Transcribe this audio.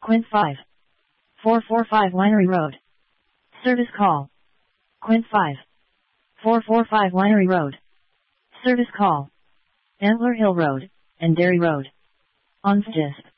Quint 5. 445 Winery Road. Service call. Quint 5. 445 Winery Road. Service call. Antler Hill Road, and Derry Road. On Stisp.